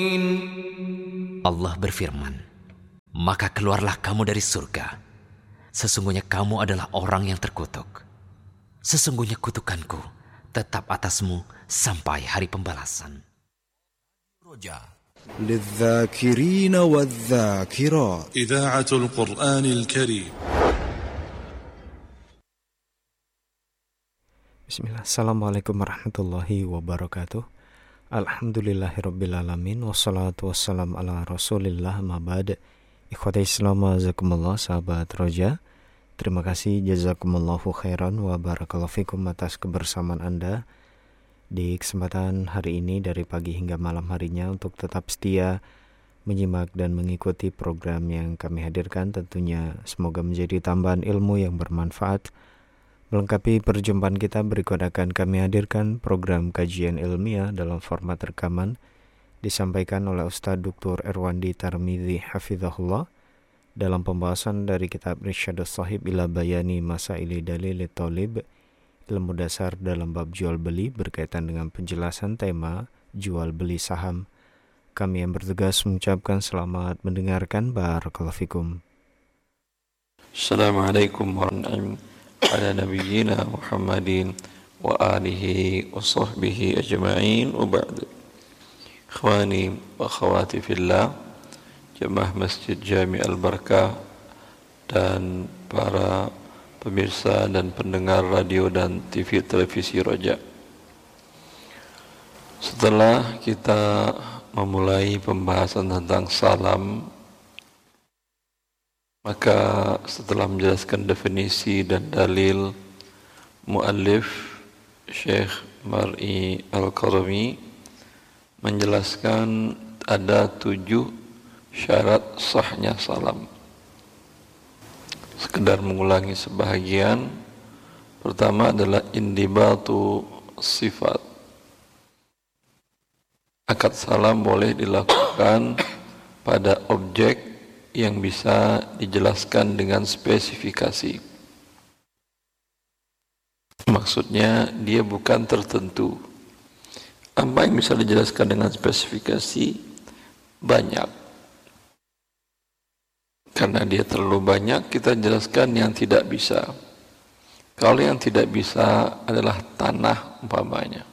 Allah berfirman, maka keluarlah kamu dari surga. Sesungguhnya kamu adalah orang yang terkutuk. Sesungguhnya kutukanku tetap atasmu sampai hari pembalasan. للذاكرين والذاكرات إذاعة القرآن الكريم. Bismillah. Assalamualaikum warahmatullahi wabarakatuh. Alhamdulillahirrabbilalamin. Wassalatu wassalam ala rasulillah ma'bad. Ikhwata Islam azakumullah, sahabat Roja. Terima kasih, jazakumullahu khairan wa barakallahu fikum atas kebersamaan Anda di kesempatan hari ini dari pagi hingga malam harinya untuk tetap setia menyimak dan mengikuti program yang kami hadirkan. Tentunya semoga menjadi tambahan ilmu yang bermanfaat. Melengkapi perjumpaan kita, berikut akan kami hadirkan program kajian ilmiah dalam format rekaman disampaikan oleh Ustaz Dr. Erwandi Tarmidhi Hafizahullah dalam pembahasan dari kitab Irsyadus Shahib ila Bayani Masaili Dalil Thalib, ilmu dasar dalam bab jual beli berkaitan dengan penjelasan tema jual beli saham. Kami yang bertugas mengucapkan selamat mendengarkan. Barakallahu fikum. Assalamualaikum warahmatullahi wabarakatuh. Ala nabiyyina Muhammadin wa alihi wa sahbihi ajma'in wa ba'd. Ikhwani wa akhwati fillah, jemaah Masjid Jami' Al-Barakah dan para pemirsa dan pendengar radio dan TV televisi Roja. Setelah kita memulai pembahasan tentang salam, maka setelah menjelaskan definisi dan dalil, muallif Syekh Mar'i Al-Qarami menjelaskan ada 7 syarat sahnya salam. Sekedar mengulangi sebahagian. Pertama adalah indibatu sifat. Akad salam boleh dilakukan pada objek yang bisa dijelaskan dengan spesifikasi. Maksudnya dia bukan tertentu. Apa yang bisa dijelaskan dengan spesifikasi? Banyak. Karena dia terlalu banyak, kita jelaskan yang tidak bisa. Kalau yang tidak bisa adalah tanah umpamanya.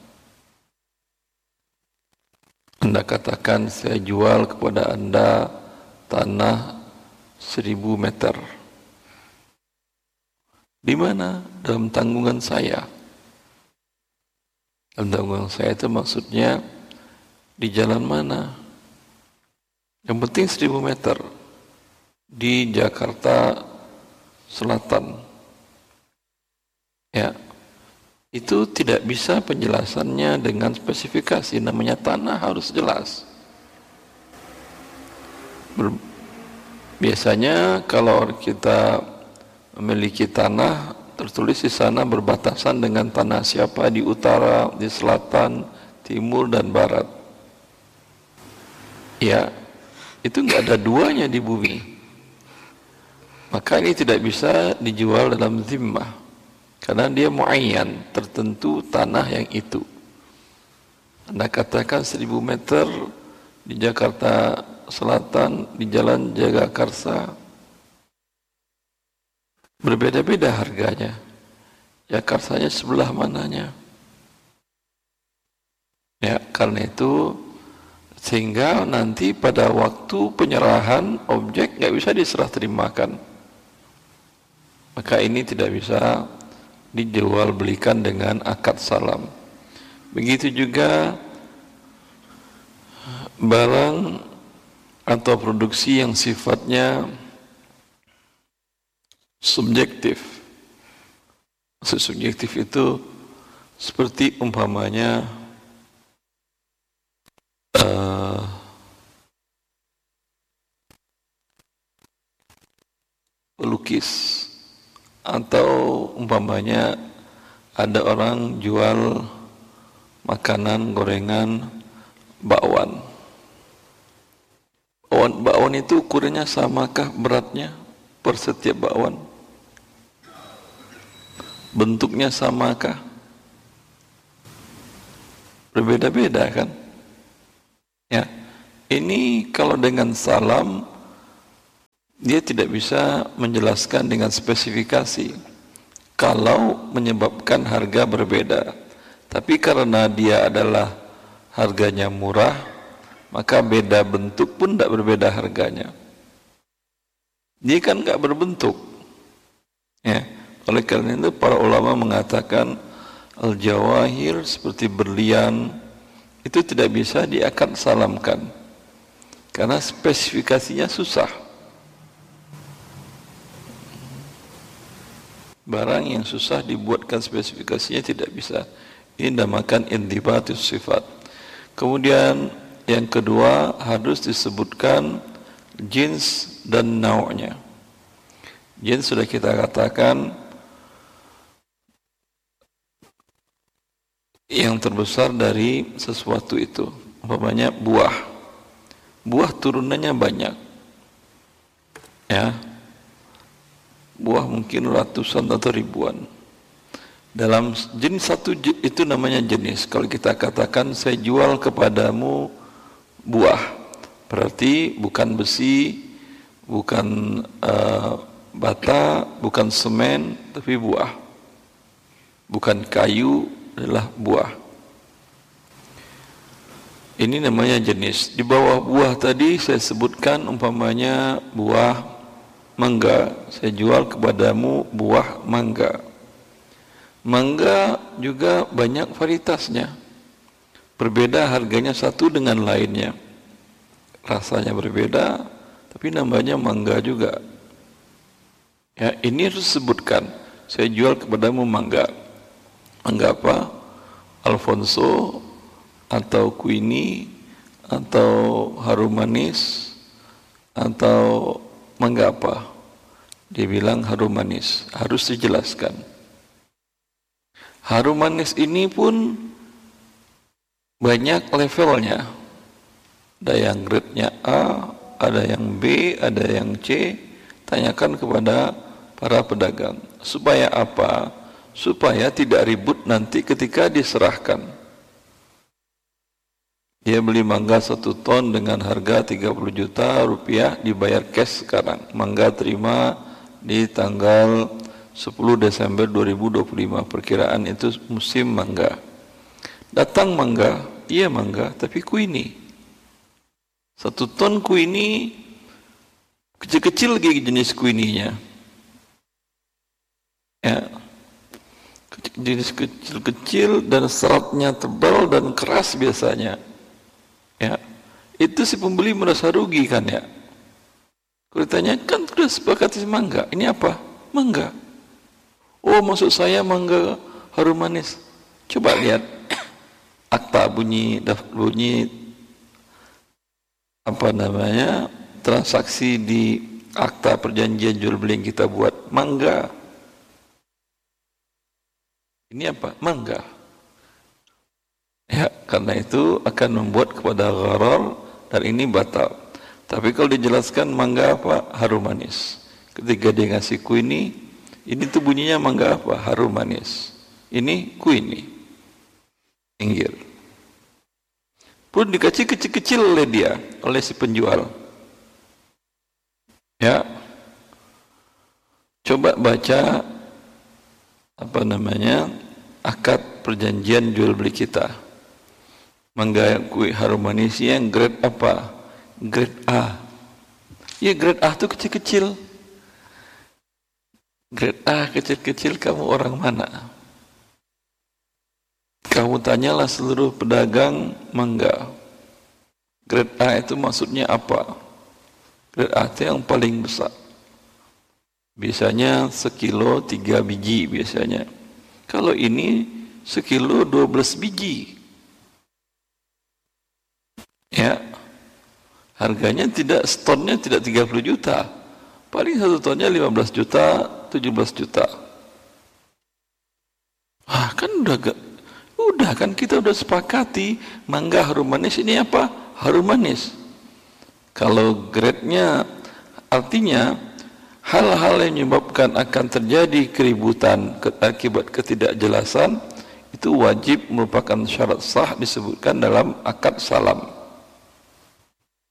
Anda katakan, saya jual kepada Anda tanah 1000 meter. Di mana? Dalam tanggungan saya. Dalam tanggungan saya itu maksudnya di jalan mana? Yang penting 1000 meter. Di Jakarta Selatan. Ya. Itu tidak bisa penjelasannya dengan spesifikasi. Namanya tanah harus jelas. Biasanya kalau kita memiliki tanah, tertulis di sana berbatasan dengan tanah siapa di utara, di selatan, timur dan barat. Ya, itu enggak ada duanya di bumi. Maka ini tidak bisa dijual dalam zimmah, karena dia muayyan, tertentu tanah yang itu. Anda katakan 1000 meter di Jakarta Selatan, di Jalan Jagakarsa, berbeda-beda harganya. Jagakarsa sebelah mananya. Ya, karena itu sehingga nanti pada waktu penyerahan objek nggak bisa diserah terimakan. Maka ini tidak bisa dijual belikan dengan akad salam. Begitu juga barang atau produksi yang sifatnya subjektif. Maksud subjektif itu seperti umpamanya pelukis, atau umpamanya ada orang jual makanan gorengan bakwan. Bakwan itu ukurannya samakah beratnya per setiap bakwan? Bentuknya samakah? Berbeda-beda kan? Ya. Ini kalau dengan salam dia tidak bisa menjelaskan dengan spesifikasi kalau menyebabkan harga berbeda. Tapi karena dia adalah harganya murah, maka beda bentuk pun tidak berbeda harganya. Dia kan nggak berbentuk. Ya, oleh karena itu para ulama mengatakan al-jawahir seperti berlian itu tidak bisa diakad salamkan karena spesifikasinya susah. Barang yang susah dibuatkan spesifikasinya tidak bisa. Ini dinamakan indibatus sifat. Kemudian yang kedua harus disebutkan jins dan nau'nya. Jins sudah kita katakan yang terbesar dari sesuatu itu. Umpamanya buah. Buah turunannya banyak. Ya. Buah mungkin ratusan atau ribuan. Dalam jenis satu itu namanya jenis. Kalau kita katakan saya jual kepadamu buah, berarti bukan besi, bukan bata, bukan semen, tapi buah. Bukan kayu, adalah buah. Ini namanya jenis. Di bawah buah tadi saya sebutkan umpamanya buah mangga. Saya jual kepadamu buah mangga. Mangga juga banyak varietasnya. Berbeda harganya satu dengan lainnya. Rasanya berbeda, tapi namanya mangga juga. Ya, ini harus disebutkan. Saya jual kepadamu mangga. Mangga apa? Alfonso atau Queenie atau harum manis atau mangga apa? Dia bilang harum manis. Harus dijelaskan. Harum manis ini pun banyak levelnya. Ada yang grade-nya A, ada yang B, ada yang C. Tanyakan kepada para pedagang. Supaya apa? Supaya tidak ribut nanti ketika diserahkan. Dia beli mangga 1 ton dengan harga 30 juta rupiah, dibayar cash sekarang. Mangga terima di tanggal 10 Desember 2025. Perkiraan itu musim mangga. Datang mangga, iya mangga, tapi Queenie. 1 ton Queenie, kecil-kecil lagi jenis Queenie-nya. Ya. Jenis kecil-kecil dan seratnya tebal dan keras biasanya. Ya. Itu si pembeli merasa rugi kan ya. Kalau ditanya, kan sudah sepakat mangga. Ini apa? Mangga. Oh, maksud saya mangga harum manis. Coba lihat akta bunyi apa namanya? Transaksi di akta perjanjian jual beli yang kita buat. Mangga. Ini apa? Mangga. Ya, karena itu akan membuat kepada gharar dan ini batal. Tapi kalau dijelaskan mangga apa? Harum manis. Ketika dia ngasih Queenie, ini tuh bunyinya mangga apa? Harum manis. Ini Queenie. Pinggir. Pun dikasih kecil-kecil oleh dia, oleh si penjual. Ya. Coba baca apa namanya? Akad perjanjian jual beli kita. Mangga kue harum manis yang grade apa? Grade A. Ya grade A itu kecil-kecil. Grade A kecil-kecil, kamu orang mana? Kamu tanyalah seluruh pedagang mangga. Grade A itu maksudnya apa? Grade A itu yang paling besar. Biasanya sekilo 3 biji biasanya. Kalau ini sekilo 12 biji. Ya. Harganya tidak, stonnya tidak 30 juta. Paling 1 tonnya 15 juta, 17 juta. Wah, kan udah kan kita udah sepakati mangga harum manis ini apa? Harum manis. Kalau grade-nya artinya hal-hal yang menyebabkan akan terjadi keributan akibat ketidakjelasan itu wajib merupakan syarat sah disebutkan dalam akad salam.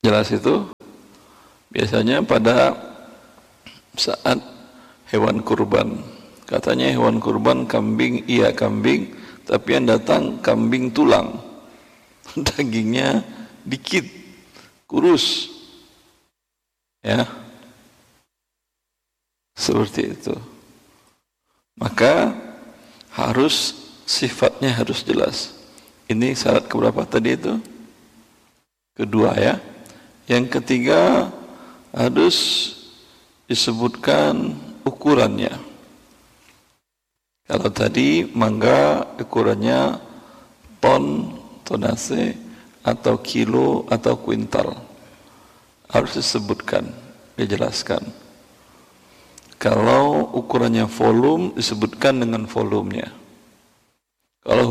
Jelas itu? Biasanya pada saat hewan kurban. Katanya hewan kurban kambing, iya kambing, tapi yang datang kambing tulang. Dagingnya dikit, kurus. Ya. Seperti itu. Maka sifatnya harus jelas. Ini syarat keberapa tadi itu? Kedua ya. Yang ketiga harus disebutkan ukurannya. Kalau tadi mangga ukurannya ton, tonase, atau kilo, atau kuintal. Harus disebutkan, dijelaskan. Kalau ukurannya volume, disebutkan dengan volumenya. Kalau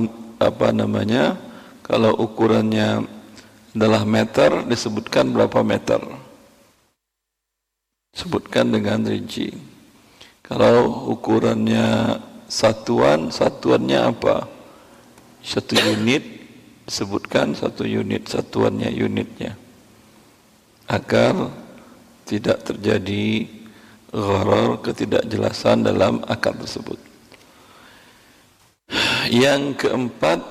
kalau ukurannya adalah meter, disebutkan berapa meter. Sebutkan dengan rinci. Kalau ukurannya satuan, satuannya apa? 1 unit, disebutkan 1 unit, satuannya, unitnya. Agar tidak terjadi gharar, ketidakjelasan dalam akad tersebut. Yang keempat,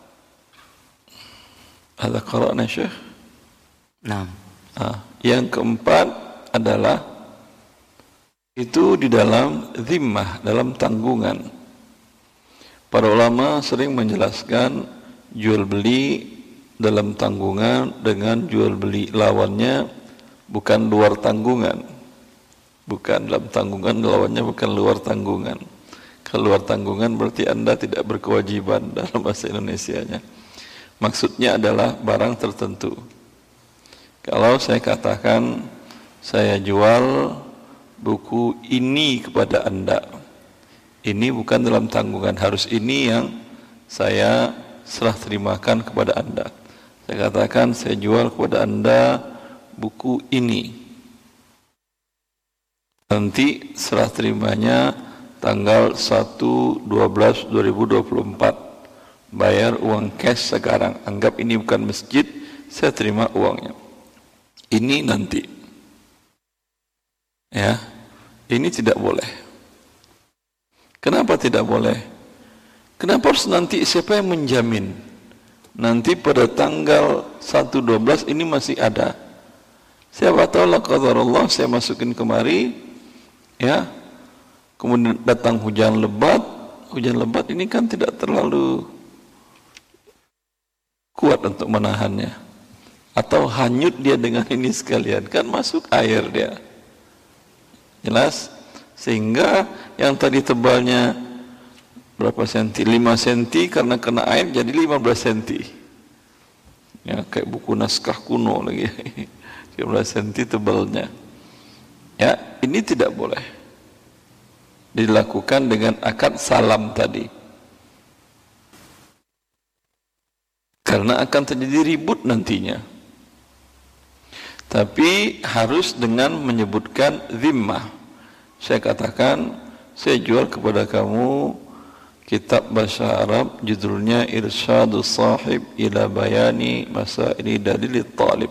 ada qara'na Syekh? Naam. Yang keempat adalah itu di dalam zimmah, dalam tanggungan. Para ulama sering menjelaskan jual beli dalam tanggungan dengan jual beli lawannya bukan luar tanggungan. Bukan dalam tanggungan, lawannya bukan luar tanggungan. Kalau luar tanggungan berarti Anda tidak berkewajiban dalam bahasa Indonesianya. Maksudnya adalah barang tertentu. Kalau saya katakan saya jual buku ini kepada Anda, ini bukan dalam tanggungan, harus ini yang saya serah terimakan kepada Anda. Saya katakan saya jual kepada Anda buku ini, nanti serah terimanya tanggal 1/12/2024, bayar uang cash sekarang, anggap ini bukan masjid, saya terima uangnya, ini nanti ya. Ini tidak boleh. Kenapa tidak boleh? Kenapa harus nanti? Siapa yang menjamin nanti pada tanggal 1/12 ini masih ada? Siapa tahu la qadarullah saya masukin kemari ya, kemudian datang hujan lebat. Hujan lebat ini kan tidak terlalu kuat untuk menahannya, atau hanyut dia dengan ini sekalian, kan masuk air dia. Jelas? Sehingga yang tadi tebalnya berapa senti? 5 senti, karena kena air jadi 15 senti. Ya, kayak buku naskah kuno lagi. 15 senti tebalnya. Ya, ini tidak boleh dilakukan dengan akad salam tadi. Karena akan terjadi ribut nantinya. Tapi harus dengan menyebutkan zimmah. Saya katakan, saya jual kepada kamu kitab bahasa Arab, judulnya Irsyadus Sahib ila Bayani Masaili Dalilit Talib.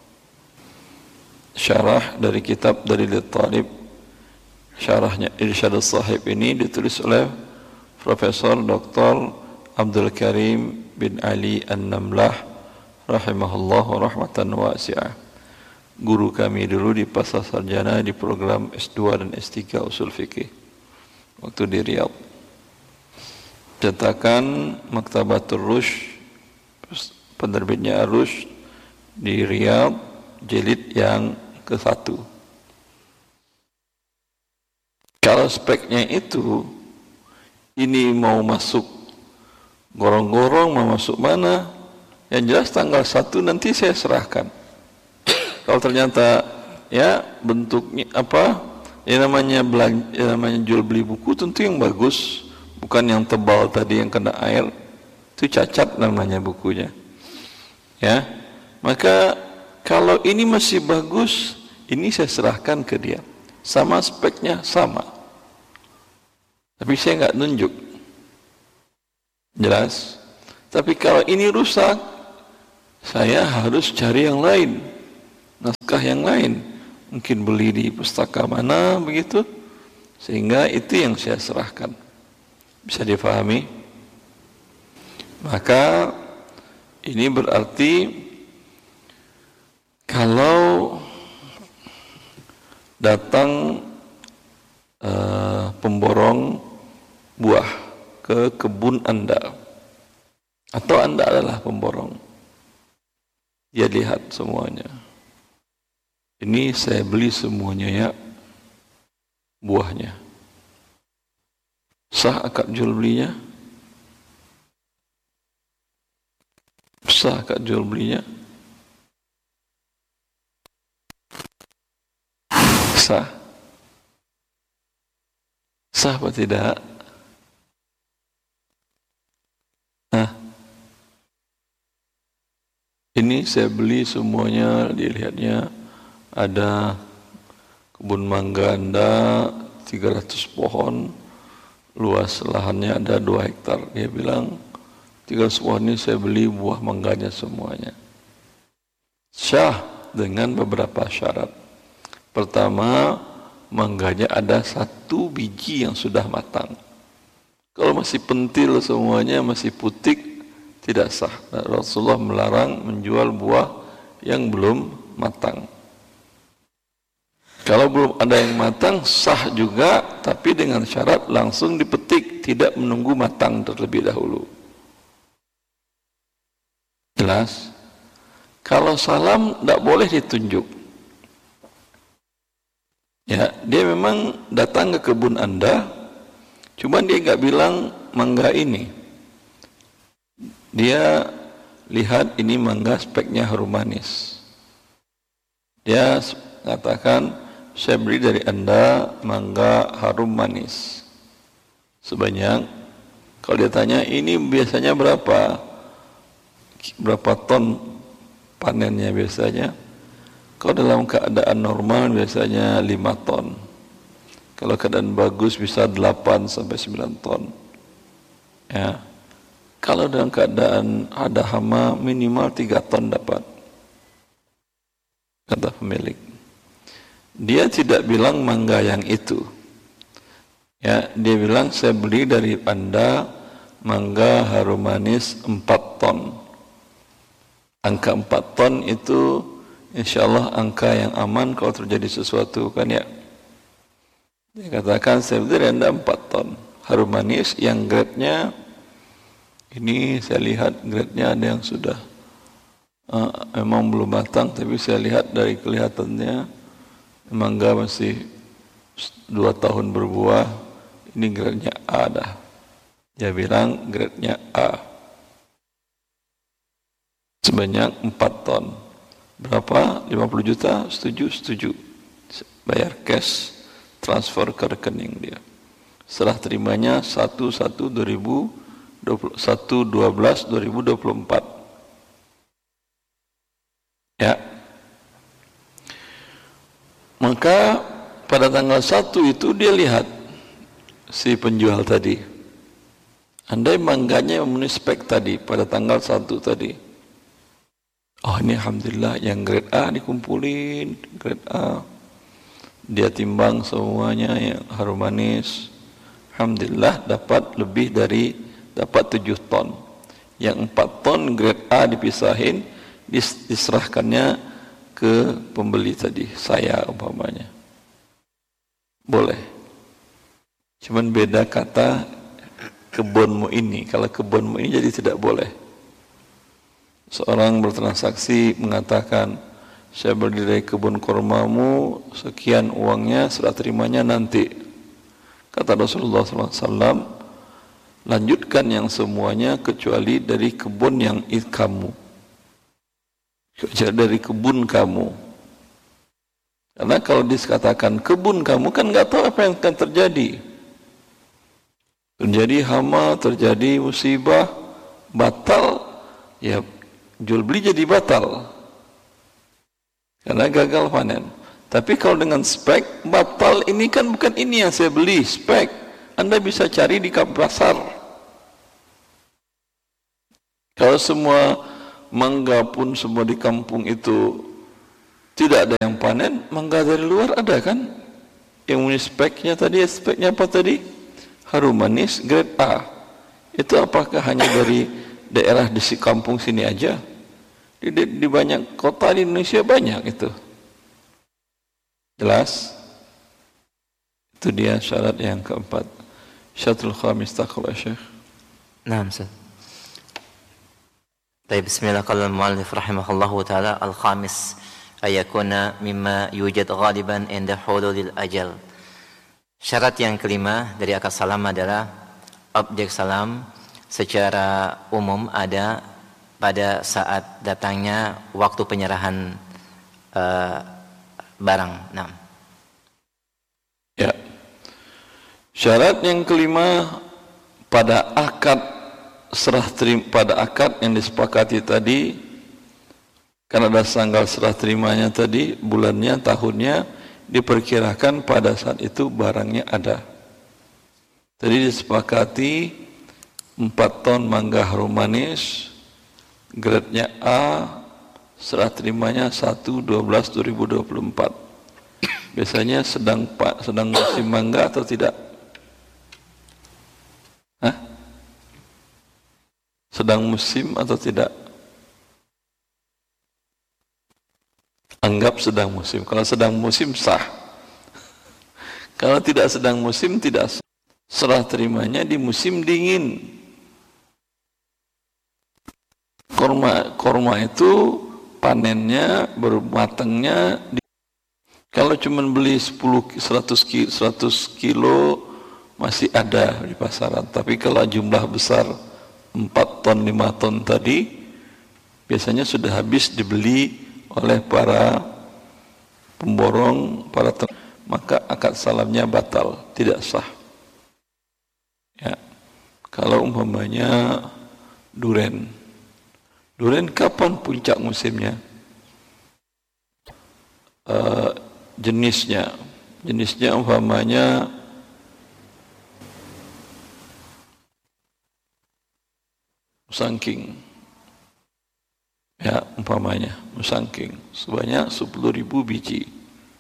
Syarah dari kitab Dalilit Talib. Syarahnya Irsyadus Sahib ini ditulis oleh Profesor Dr. Abdul Karim bin Ali An-Namlah rahimahullah rahmatan wasi'ah. Guru kami dulu di Pasar Sarjana di program S2 dan S3 Usul Fikih waktu di Riyadh. Cetakan Maktabatul Rushd, penerbitnya Rushd di Riyadh, jilid yang ke-1. Kalau speknya itu, ini mau masuk gorong-gorong, mau masuk mana, yang jelas tanggal 1 nanti saya serahkan. Kalau ternyata ya bentuknya apa, yang namanya jual beli buku tentu yang bagus, bukan yang tebal tadi yang kena air, itu cacat namanya bukunya. Ya, maka kalau ini masih bagus, ini saya serahkan ke dia, sama speknya sama, tapi saya nggak nunjuk, jelas. Tapi kalau ini rusak, saya harus cari yang lain. naskah yang lain, mungkin beli di pustaka mana begitu, sehingga itu yang saya serahkan. Bisa difahami? Maka ini berarti kalau datang pemborong buah ke kebun Anda, atau Anda adalah pemborong, dia lihat semuanya. Ini saya beli semuanya ya, buahnya. Sah akad jual belinya? Sah akad jual belinya? Sah? Sah apa tidak? Ini saya beli semuanya, dilihatnya ada kebun mangga Anda 300 pohon, luas lahannya ada 2 hektar. Dia bilang 300 pohon ini saya beli buah mangganya semuanya. Syah dengan beberapa syarat. Pertama, mangganya ada 1 biji yang sudah matang. Kalau masih pentil semuanya, masih putik, tidak sah. Rasulullah melarang menjual buah yang belum matang. Kalau belum ada yang matang, sah juga, tapi dengan syarat langsung dipetik, tidak menunggu matang terlebih dahulu. Jelas? Kalau salam, tidak boleh ditunjuk. Ya, dia memang datang ke kebun Anda, cuma dia nggak bilang mangga ini. Dia lihat ini mangga speknya harum manis. Dia katakan, saya beli dari Anda mangga harum manis sebanyak, kalau dia tanya ini biasanya berapa ton panennya biasanya, kalau dalam keadaan normal biasanya 5 ton, kalau keadaan bagus bisa 8 sampai 9 ton ya. Kalau dalam keadaan ada hama minimal 3 ton dapat, kata pemilik. Dia tidak bilang mangga yang itu. Ya, dia bilang saya beli dari Anda mangga harum manis 4 ton. Angka 4 ton itu insya Allah angka yang aman kalau terjadi sesuatu kan ya. Dia katakan saya beli dari Anda 4 ton harum manis yang grade-nya ini, saya lihat grade-nya ada yang sudah memang belum matang, tapi saya lihat dari kelihatannya mangga masih 2 tahun berbuah, ini grade-nya A dah. Dia bilang grade-nya A. Sebanyak 4 ton. Berapa? 50 juta? Setuju? Setuju. Bayar cash, transfer ke rekening dia. Setelah terimanya 1/12/2024 ya. Maka pada tanggal 1 itu dia lihat si penjual tadi, andai mangganya memenuhi spek tadi pada tanggal 1 tadi, oh ini alhamdulillah yang grade A dikumpulin, grade A, dia timbang semuanya yang harum manis, alhamdulillah dapat lebih dari dapat 7 ton. Yang 4 ton grade A dipisahin, diserahkannya ke pembeli tadi, saya umpamanya. Boleh. Cuman beda kata kebunmu ini. Kalau kebunmu ini jadi tidak boleh. Seorang bertransaksi mengatakan, saya beli dari kebun kurmamu, sekian uangnya, serah terimanya nanti. Kata Rasulullah SAW, lanjutkan yang semuanya kecuali dari kebun yang kamu, kecuali dari kebun kamu. Karena kalau dikatakan kebun kamu kan nggak tahu apa yang akan terjadi. Terjadi hama, terjadi musibah, batal, ya jual beli jadi batal karena gagal panen. Tapi kalau dengan spek batal, ini kan bukan ini yang saya beli, spek. Anda bisa cari di pasar. Kalau semua mangga pun semua di kampung itu Tidak ada yang panen, mangga dari luar ada kan? Yang punya speknya apa tadi? Harum manis grade A. Itu apakah hanya dari daerah di kampung sini aja? Di banyak kota di Indonesia banyak itu. Jelas? Itu dia syarat yang keempat. Syaratul khamis taqwa Syekh. Naam, Ustaz. Baik, bismillah. Qala al-muallif rahimahullahu taala al-khamis ayakuna mimma yujad ghaliban inda hululil ajal. Syarat yang kelima dari akad salam adalah objek salam secara umum ada pada saat datangnya waktu penyerahan barang. Naam. Ya. Syarat yang kelima pada akad pada akad yang disepakati tadi, karena ada tanggal serah terimanya tadi, bulannya, tahunnya, diperkirakan pada saat itu barangnya ada. Tadi disepakati 4 ton mangga harum manis, grade-nya A, serah terimanya 1/12/2024. Biasanya sedang musim mangga atau tidak? Hah? Sedang musim atau tidak? Anggap sedang musim. Kalau sedang musim sah. Kalau tidak sedang musim tidak sah. Serah terimanya di musim dingin. Korma itu panennya bermatangnya kalau cuma beli 100 kilo masih ada di pasaran, tapi kalau jumlah besar 4 ton 5 ton tadi biasanya sudah habis dibeli oleh para pemborong, maka akad salamnya batal, tidak sah. Ya. Kalau umpamanya duren kapan puncak musimnya? Jenisnya umpamanya musangking, ya umpamanya musangking sebanyak 10.000 biji.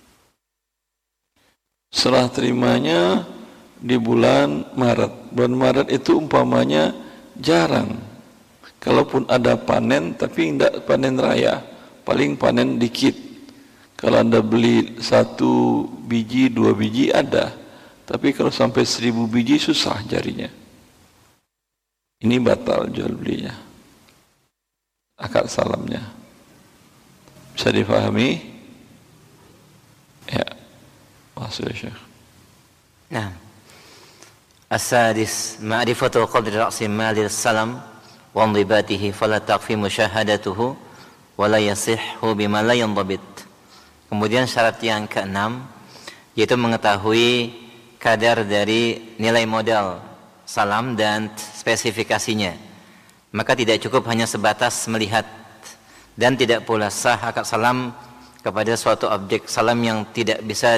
Serah terimanya di bulan Maret. Bulan Maret itu umpamanya jarang, kalaupun ada panen tapi tidak panen raya, paling panen dikit. Kalau Anda beli 1 biji 2 biji ada, tapi kalau sampai 1.000 biji susah jarinya. Ini batal jual belinya, akad salamnya. Bisa difahami? Ya, maksudnya Syekh. Nah, as-sadis ma'rifatu qadri ra'si malil salam wa ndibatihi fala taqfi musyahadatuhu wa la yasihhu bima la yandabit. Kemudian syarat yang keenam yaitu mengetahui kadar dari nilai modal salam dan spesifikasinya. Maka tidak cukup hanya sebatas melihat, dan tidak pula sah akad salam kepada suatu objek salam yang tidak bisa